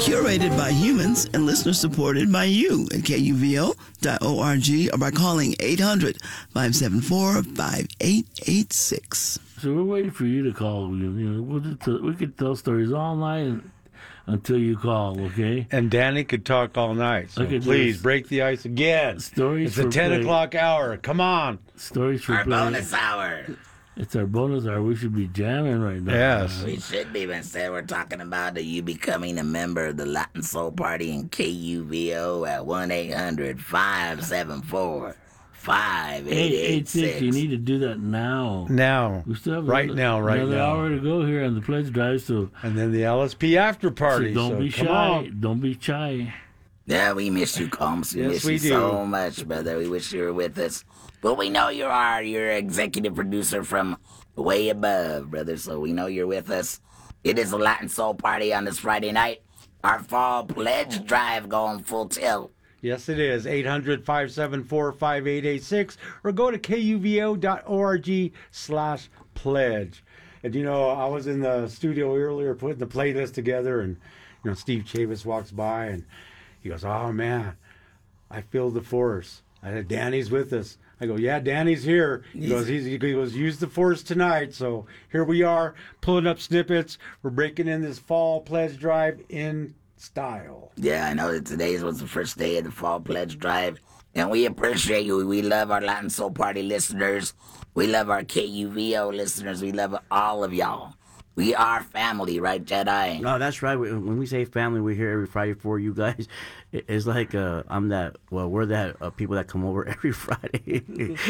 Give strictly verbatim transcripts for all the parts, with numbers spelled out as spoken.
Curated by humans and listeners supported by you at K U V O dot org or by calling eight hundred, five seven four, five eight eight six. So we're waiting for you to call. You know, we'll just tell, we could tell stories all night until you call, okay? And Danny could talk all night. So Okay, please there's break the ice again. Stories It's the for ten play. o'clock hour. Come on. Stories for Our play. bonus hour. It's our bonus hour. We should be jamming right now. Yes. We should be. Instead, we're talking about you becoming a member of the Latin Soul Party in K U V O at one eight hundred, five seven four, five eight eight six. You need to do that now. Now. We still have Right another, now, right another now. hour to go here on the pledge drive. So, And then the L S P after party. so don't so be come shy. on. Don't be shy. Yeah, we miss you, Combs. We Yes, miss we you do. so much, brother. We wish you were with us. But we know you are. You're executive producer from way above, brother. So we know you're with us. It is a Latin Soul Party on this Friday night. Our fall pledge drive going full tilt. Yes, it is. eight hundred, five seven four, five eight eight six or go to K U V O dot org slash pledge. And, you know, I was in the studio earlier putting the playlist together, and, you know, Steve Chavis walks by, and he goes, oh, man, I feel the force. I said, Danny's with us. I go, yeah, Danny's here. He goes, he's, he goes, use the force tonight. So here we are, pulling up snippets. We're breaking in this fall pledge drive in style. Yeah, I know that today was the first day of the fall pledge drive, and we appreciate you. We love our Latin Soul Party listeners. We love our K U V O listeners. We love all of y'all. We are family, right, Jedi? No, that's right. When we say family, we're here every Friday for you guys. It's like uh, I'm that. Well, we're that uh, people that come over every Friday.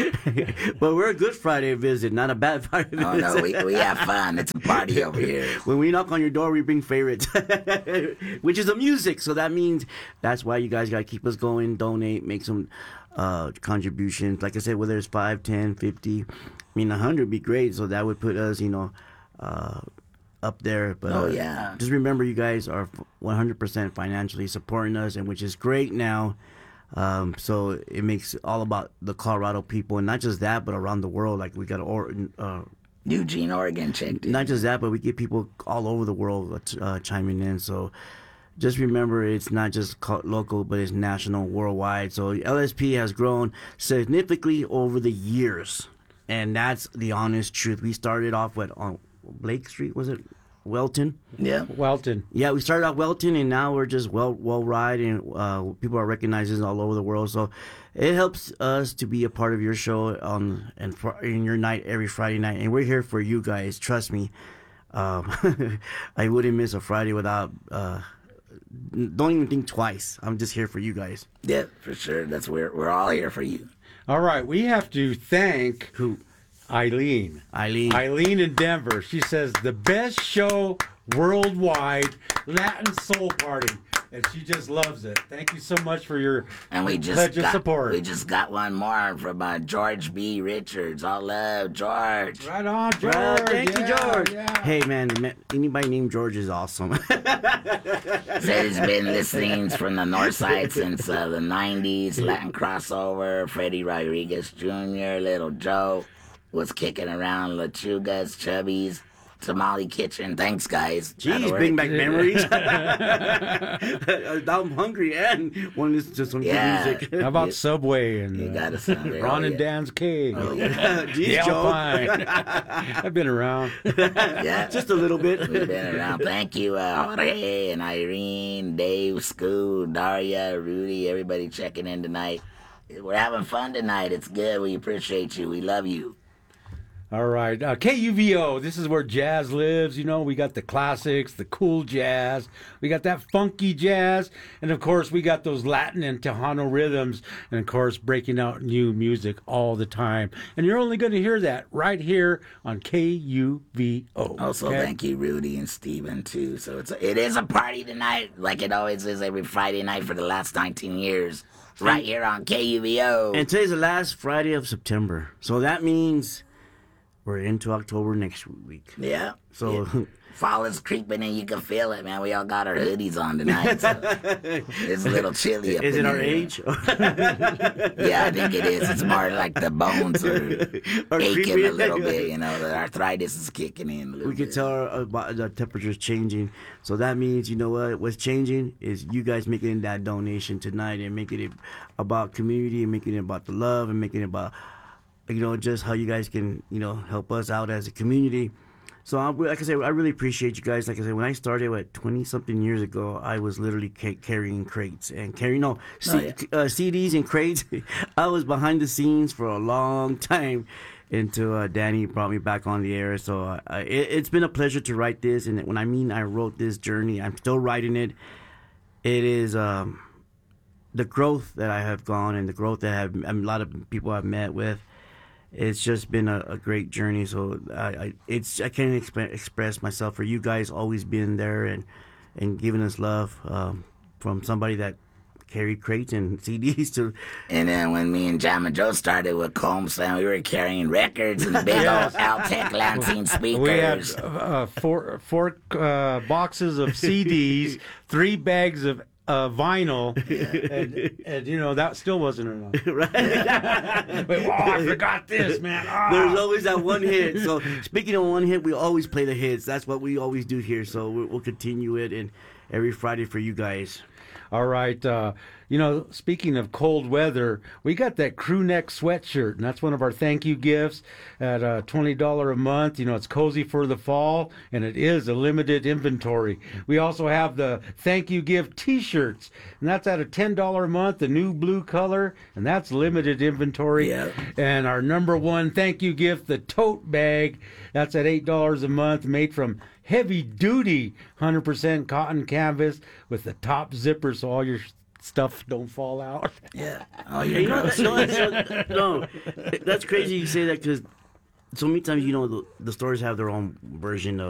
But we're a good Friday visit, not a bad Friday visit. Oh no, we we have fun. It's a party over here. When we knock on your door, we bring favorites, which is the music. So that means that's why you guys got to keep us going, donate, make some uh, contributions. Like I said, whether it's five, ten, fifty, I mean, a hundred would be great. So that would put us, you know, uh, up there. But Oh, uh, yeah. just remember, you guys are one hundred percent financially supporting us, and which is great now. Um, so it makes it all about the Colorado people, and not just that, but around the world. Like we got or, uh, Eugene, Oregon checked in. not just that, but we get people all over the world uh, chiming in. So just remember, it's not just co- local, but it's national, worldwide. So L S P has grown significantly over the years, and that's the honest truth. We started off with on Blake Street, was it? Welton. Yeah. Welton. Yeah, we started out Welton, and now we're just well, well ride, and uh, people are recognizing us all over the world. So it helps us to be a part of your show on and for, in your night every Friday night, and we're here for you guys. Trust me, um, I wouldn't miss a Friday without. Uh, don't even think twice. I'm just here for you guys. Yeah, for sure. That's where we're all here for you. All right, we have to thank Who? Eileen. Eileen. Eileen in Denver. She says the best show worldwide, Latin Soul Party, and she just loves it. Thank you so much for your And we just pledge of got, support. we just got one more from uh, George B. Richards. All love, George. Right on, George. Well, thank you, Yeah, George. yeah. Hey, man, ma- anybody named George is awesome. Said he's been listening from the north side since uh, the nineties. Latin crossover. Freddie Rodriguez Junior, Little Joe was kicking around Lechugas, Chubbies, Tamale Kitchen. Thanks, guys. That'll Jeez, work. bring back memories. I'm hungry and want to listen to some Yeah. good music. How about Subway and You uh, got us on there. Ron Oh, and yeah. Dan's Cave? Jeez, The Joe. Alpine. I've been around. Yeah. Just a little bit. We've been around. Thank you, uh, Jorge and Irene, Dave, Scoo, Daria, Rudy, everybody checking in tonight. We're having fun tonight. It's good. We appreciate you. We love you. All right. Uh, K U V O, this is where jazz lives. You know, we got the classics, the cool jazz. We got that funky jazz. And, of course, we got those Latin and Tejano rhythms. And, of course, breaking out new music all the time. And you're only going to hear that right here on K U V O. Also, okay? thank you, Rudy and Steven, too. So it's a, it is a party tonight, like it always is every Friday night for the last nineteen years, right here on K U V O. And today's the last Friday of September. So that means we're into October next week. Yeah. So yeah. Fall is creeping and you can feel it, man. We all got our hoodies on tonight. So it's a little chilly up is in it our here. age? Yeah, I think it is. It's more like the bones are Or aching creepy. a little bit. You know, the arthritis is kicking in a little We can bit. tell our, our, the temperature's changing. So that means, you know what? What's changing is you guys making that donation tonight and making it about community and making it about the love and making it about, you know, just how you guys can, you know, help us out as a community. So, I, like I said, I really appreciate you guys. Like I said, when I started, what, twenty-something years ago, I was literally ca- carrying crates and carrying, no, C- Oh, yeah. uh, C Ds and crates. I was behind the scenes for a long time until uh, Danny brought me back on the air. So, uh, I, it, it's been a pleasure to write this. And when I mean I wrote this journey, I'm still writing it. It is um, the growth that I have gone and the growth that I have, a lot of people I've met with. It's just been a, a great journey. So I, I it's I can't exp- express myself for you guys always being there and and giving us love um, from somebody that carried crates and C Ds to. And then when me and Jam and Joe started with Combs, and we were carrying records and big Yes. old Altec Lansing speakers. We had uh, four four uh, boxes of C Ds, three bags of uh, vinyl, and, and you know that still wasn't enough. Right? But, oh, I forgot this, man. Ah. There's always that one hit. So speaking of one hit, we always play the hits. That's what we always do here. So we'll, we'll continue it and every Friday for you guys. All right. Uh, you know, speaking of cold weather, we got that crew neck sweatshirt, and that's one of our thank you gifts at uh, twenty dollars a month. You know, it's cozy for the fall, and it is a limited inventory. We also have the thank you gift T-shirts, and that's at a ten dollars a month, the new blue color, and that's limited inventory. Yeah. And our number one thank you gift, the tote bag, that's at eight dollars a month, made from heavy duty one hundred percent cotton canvas with the top zipper so all your stuff don't fall out. Yeah. Oh, You you're know, gross. that, no, that's, no, that's crazy you say that because so many times, you know, the, the stores have their own version of